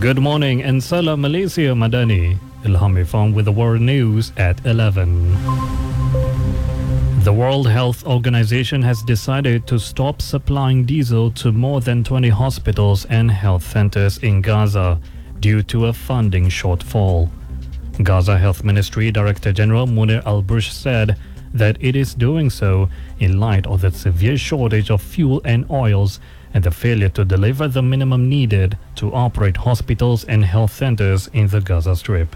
Good morning and salam Malaysia Madani. Ilham Irfan with the world news at 11. The World Health Organization has decided to stop supplying diesel to more than 20 hospitals and health centers in Gaza due to a funding shortfall. Gaza Health Ministry Director General Munir Al-Bursh said that it is doing so in light of the severe shortage of fuel and oils and the failure to deliver the minimum needed to operate hospitals and health centers in the Gaza Strip.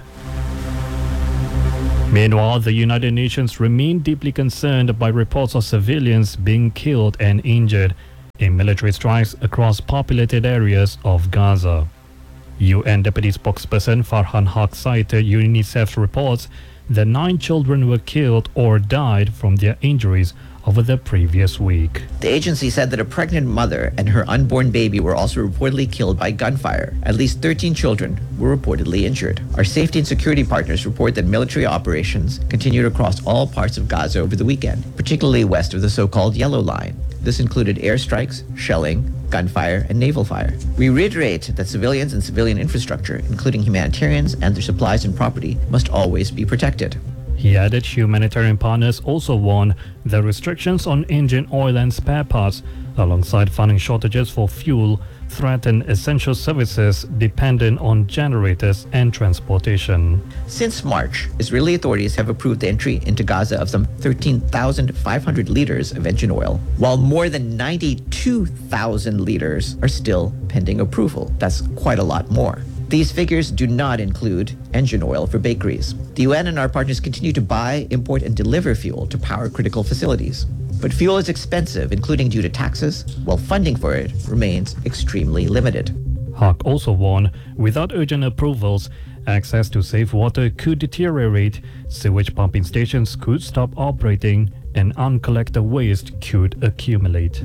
Meanwhile, the United Nations remain deeply concerned by reports of civilians being killed and injured in military strikes across populated areas of Gaza. UN Deputy Spokesperson Farhan Haq cited UNICEF's reports that 9 children were killed or died from their injuries over the previous week. The agency said that a pregnant mother and her unborn baby were also reportedly killed by gunfire. At least 13 children were reportedly injured. Our safety and security partners report that military operations continued across all parts of Gaza over the weekend, particularly west of the so-called Yellow Line. This included airstrikes, shelling, gunfire, and naval fire. We reiterate that civilians and civilian infrastructure, including humanitarians and their supplies and property, must always be protected. He added humanitarian partners also warned that restrictions on engine oil and spare parts, alongside funding shortages for fuel, threaten essential services dependent on generators and transportation. Since March, Israeli authorities have approved the entry into Gaza of some 13,500 liters of engine oil, while more than 92,000 liters are still pending approval. That's quite a lot more. These figures do not include engine oil for bakeries. The UN and our partners continue to buy, import, and deliver fuel to power critical facilities. But fuel is expensive, including due to taxes, while funding for it remains extremely limited. Haq also warned, without urgent approvals, access to safe water could deteriorate, sewage pumping stations could stop operating, and uncollected waste could accumulate.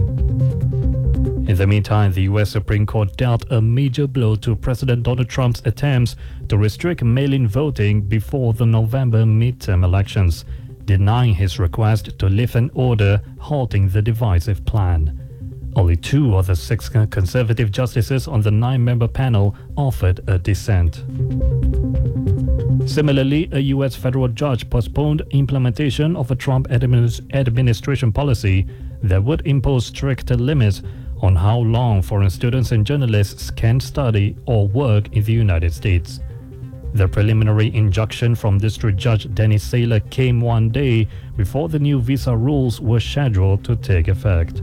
In the meantime, the U.S. Supreme Court dealt a major blow to President Donald Trump's attempts to restrict mail-in voting before the November midterm elections, denying his request to lift an order halting the divisive plan. Only 2 of the 6 conservative justices on the 9-member panel offered a dissent. Similarly, a U.S. federal judge postponed implementation of a Trump administration policy that would impose stricter limits on how long foreign students and journalists can study or work in the United States. The preliminary injunction from District Judge Dennis Saylor came one day before the new visa rules were scheduled to take effect.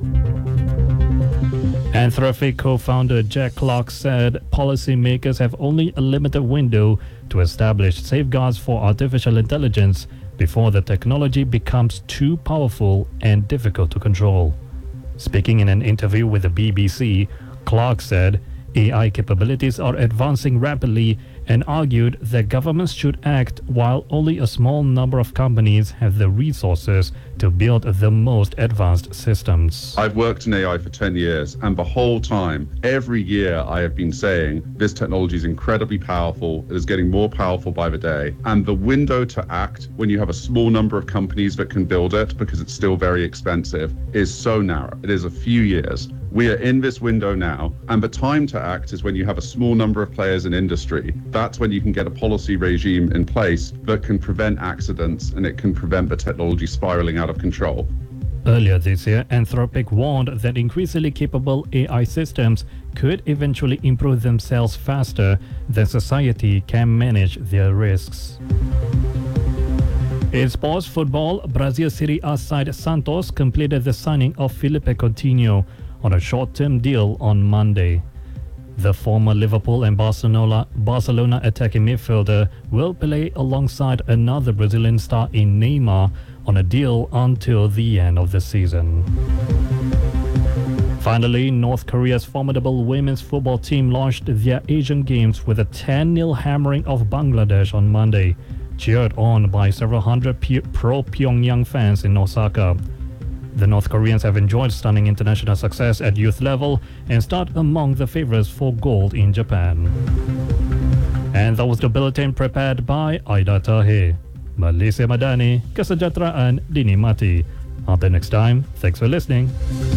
Anthropic co-founder Jack Clark said policymakers have only a limited window to establish safeguards for artificial intelligence before the technology becomes too powerful and difficult to control. Speaking in an interview with the BBC, Clark said AI capabilities are advancing rapidly and argued that governments should act while only a small number of companies have the resources to build the most advanced systems. I've worked in AI for 10 years, and the whole time, every year I have been saying this technology is incredibly powerful, it is getting more powerful by the day, and the window to act when you have a small number of companies that can build it, because it's still very expensive, is so narrow. It is a few years. We are in this window now, and the time to act is when you have a small number of players in industry. That's when you can get a policy regime in place that can prevent accidents and it can prevent the technology spiraling out of control. Earlier this year, Anthropic warned that increasingly capable AI systems could eventually improve themselves faster than society can manage their risks. In sports football, Brazil Serie A side Santos completed the signing of Felipe Coutinho on a short-term deal on Monday. The former Liverpool and Barcelona attacking midfielder will play alongside another Brazilian star in Neymar on a deal until the end of the season. Finally, North Korea's formidable women's football team launched their Asian Games with a 10-0 hammering of Bangladesh on Monday, cheered on by several hundred pro-Pyongyang fans in Osaka. The North Koreans have enjoyed stunning international success at youth level and start among the favorites for gold in Japan. And that was the bulletin prepared by Aida Tahir. Malaysia Madani, kesejahteraan dinikmati. Until next time, thanks for listening.